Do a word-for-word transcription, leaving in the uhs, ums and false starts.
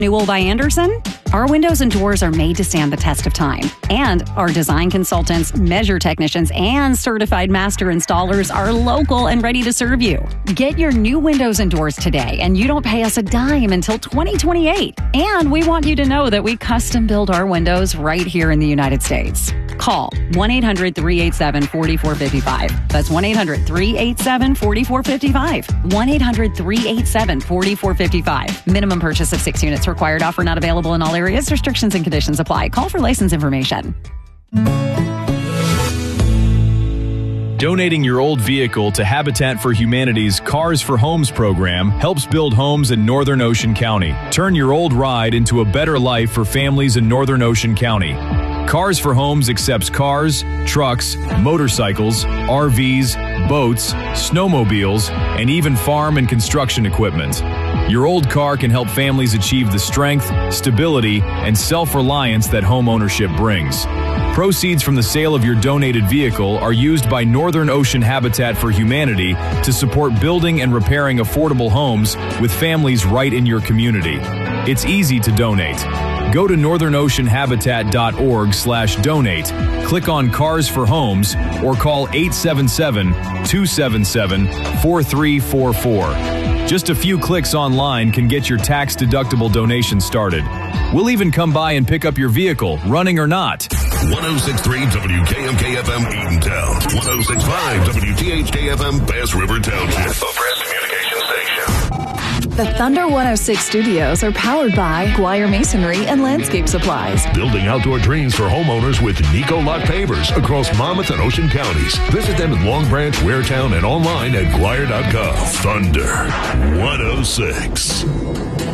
Newell by Anderson? Our windows and doors are made to stand the test of time. And our design consultants, measure technicians, and certified master installers are local and ready to serve you. Get your new windows and doors today, and you don't pay us a dime until twenty twenty-eight. And we want you to know that we custom build our windows right here in the United States. Call one eight hundred, three eight seven, four four five five. That's one eight hundred, three eight seven, four four five five. one eight hundred, three eight seven, four four five five. Minimum purchase of six units required. Offer not available in all areas. Restrictions and conditions apply. Call for license information. Donating your old vehicle to Habitat for Humanity's Cars for Homes program helps build homes in Northern Ocean County. Turn your old ride into a better life for families in Northern Ocean County. Cars for Homes accepts cars, trucks, motorcycles, R Vs, boats, snowmobiles, and even farm and construction equipment. Your old car can help families achieve the strength, stability, and self-reliance that home ownership brings. Proceeds from the sale of your donated vehicle are used by Northern Ocean Habitat for Humanity to support building and repairing affordable homes with families right in your community. It's easy to donate. Go to northern ocean habitat dot org slash donate, click on Cars for Homes, or call eight seven seven, two seven seven, four three four four. Just a few clicks online can get your tax-deductible donation started. We'll even come by and pick up your vehicle, running or not. one oh six point three W K M K F M Eatontown. one oh six point five W T H K F M Bass River Township. A press communication station. The Thunder one oh six studios are powered by Guire Masonry and Landscape Supplies. Building outdoor dreams for homeowners with Nico Lot Pavers across Monmouth and Ocean counties. Visit them in Long Branch, Waretown, and online at Guire dot com. Thunder one oh six.